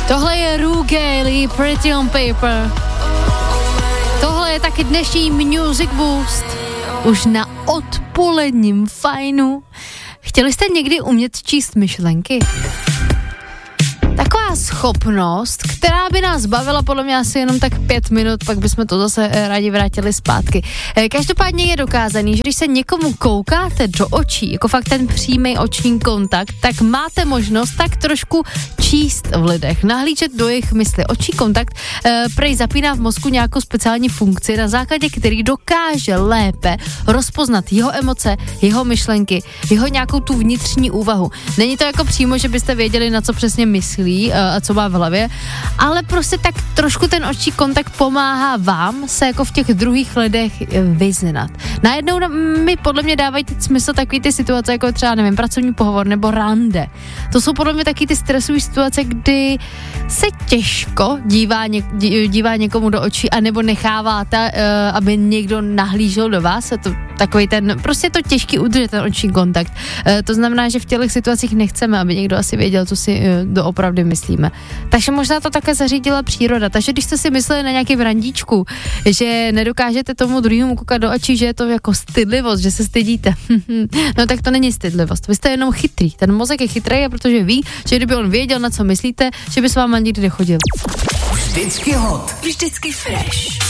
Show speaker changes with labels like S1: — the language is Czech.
S1: Tohle je Rugaily, Pretty on Paper. Tohle je taky dnešní Music Boost. Už na odpoledním fajnu. Chtěli jste někdy umět číst myšlenky? Taková schopnost, která by nás bavila podle mě asi jenom tak 5 minut, pak bychom to zase rádi vrátili zpátky. Každopádně je dokázaný, že když se někomu koukáte do očí, jako fakt ten přímý oční kontakt, tak máte možnost tak trošku číst v lidech, nahlížet do jejich mysli. Oční kontakt prej zapíná v mozku nějakou speciální funkci, na základě který dokáže lépe rozpoznat jeho emoce, jeho myšlenky, jeho nějakou tu vnitřní úvahu. Není to jako přímo, že byste věděli, na co přesně myslí a co má v hlavě, ale prostě tak trošku ten oční kontakt pomáhá vám se jako v těch druhých lidech vyznat. Najednou mi podle mě dávají teď smysl takový ty situace, jako třeba, nevím, pracovní pohovor nebo rande. To jsou podle mě taky ty stresové situace, kdy se těžko dívá někomu do očí, anebo necháváte, aby někdo nahlížel do vás. Je to takový ten, prostě je to těžký udržet ten oční kontakt. To znamená, že v těch situacích nechceme, aby někdo asi věděl, co si doopravdy myslíme. Takže možná to také zařídila příroda. Takže když jste si mysleli na nějakém randíčku, že nedokážete tomu druhému koukat do očí, že je to jako stydlivost, že se stydíte, no tak to není stydlivost. Vy jste jenom chytrý. Ten mozek je chytrý, protože ví, že kdyby on věděl, na co myslíte, že by s váma nikdy nechodil.
S2: Vždycky hot.
S3: Vždycky fresh.